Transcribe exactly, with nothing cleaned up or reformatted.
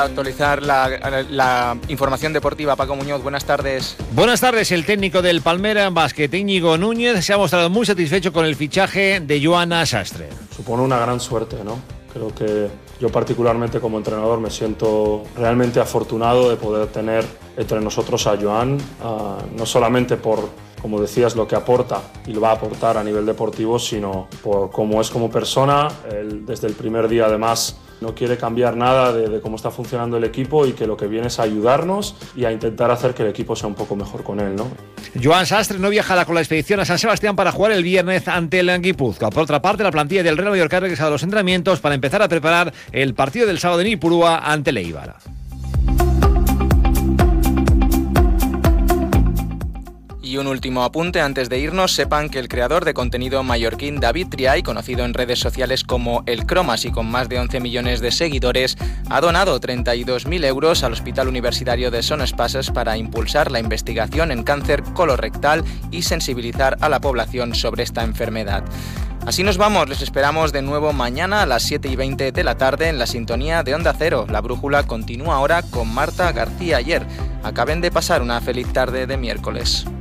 Actualizar la, la información deportiva. Paco Muñoz, buenas tardes. Buenas tardes. El técnico del Palmera Basket, Íñigo Núñez, se ha mostrado muy satisfecho con el fichaje de Joana Sastre. Supone una gran suerte, ¿no? Creo que yo particularmente como entrenador me siento realmente afortunado de poder tener entre nosotros a Joan, uh, no solamente por, como decías, lo que aporta y lo va a aportar a nivel deportivo, sino por cómo es como persona. Él, desde el primer día, además, no quiere cambiar nada de, de cómo está funcionando el equipo y que lo que viene es ayudarnos y a intentar hacer que el equipo sea un poco mejor con él, ¿no? Joan Sastre no viajará con la expedición a San Sebastián para jugar el viernes ante el Guipúzcoa. Por otra parte, la plantilla del Real Mallorca ha regresado a los entrenamientos para empezar a preparar el partido del sábado en Ipurúa ante el Eibar. Y un último apunte antes de irnos. Sepan que el creador de contenido mallorquín David Triay, conocido en redes sociales como El Cromas y con más de once millones de seguidores, ha donado treinta y dos mil euros al Hospital Universitario de Son Espases para impulsar la investigación en cáncer colorectal y sensibilizar a la población sobre esta enfermedad. Así nos vamos, les esperamos de nuevo mañana a las siete y veinte de la tarde en la sintonía de Onda Cero. La brújula continúa ahora con Marta García Ayer. Acaben de pasar una feliz tarde de miércoles.